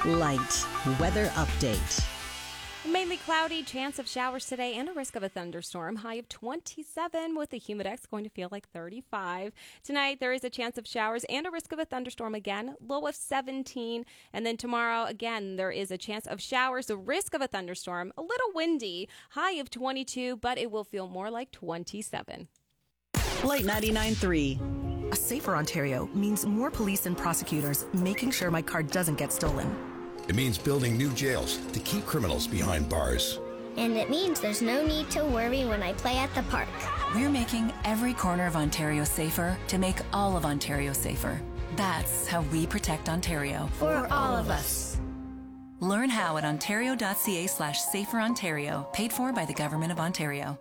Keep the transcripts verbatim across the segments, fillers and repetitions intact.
Light weather update. Mainly cloudy, chance of showers today and a risk of a thunderstorm. High of twenty-seven with the humidex going to feel like thirty-five. Tonight there is a chance of showers and a risk of a thunderstorm again. Low of seventeen. And then tomorrow again there is a chance of showers, a risk of a thunderstorm, a little windy. High of twenty-two, but it will feel more like twenty-seven. Light ninety-nine point three. A safer Ontario means more police and prosecutors making sure my car doesn't get stolen. It means building new jails to keep criminals behind bars. And it means there's no need to worry when I play at the park. We're making every corner of Ontario safer to make all of Ontario safer. That's how we protect Ontario. For all of us. Learn how at ontario.ca slash safer Ontario, paid for by the Government of Ontario.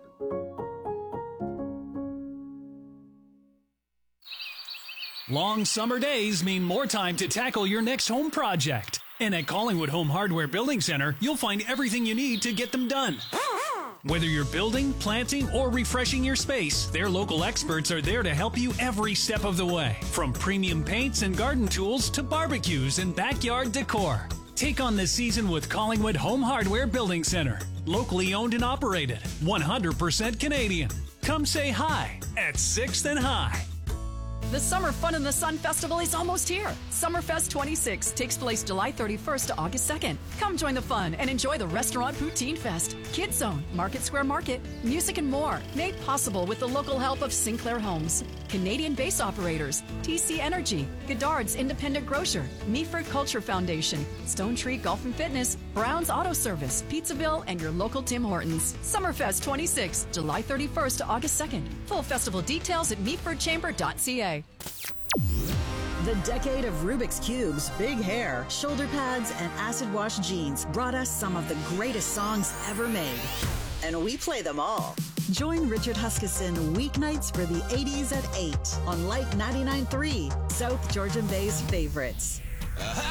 Long summer days mean more time to tackle your next home project. And at Collingwood Home Hardware Building Center, you'll find everything you need to get them done. Whether you're building, planting, or refreshing your space, their local experts are there to help you every step of the way. From premium paints and garden tools to barbecues and backyard decor. Take on the season with Collingwood Home Hardware Building Center. Locally owned and operated. one hundred percent Canadian. Come say hi at sixth and High. The Summer Fun in the Sun Festival is almost here. Summerfest twenty-six takes place July thirty-first to August second. Come join the fun and enjoy the Restaurant Poutine Fest, Kids Zone, Market Square Market, music and more. Made possible with the local help of Sinclair Homes, Canadian Base Operators, T C Energy, Goddard's Independent Grocer, Meaford Culture Foundation, Stone Tree Golf and Fitness, Brown's Auto Service, Pizzaville, and your local Tim Hortons. Summerfest twenty-six, July thirty-first to August second. Full festival details at meaford chamber dot c a. The decade of Rubik's Cubes, big hair, shoulder pads, and acid wash jeans brought us some of the greatest songs ever made. And we play them all. Join Richard Huskisson weeknights for the eighties at eight on Light ninety-nine point three, South Georgian Bay's favorites. Uh-huh.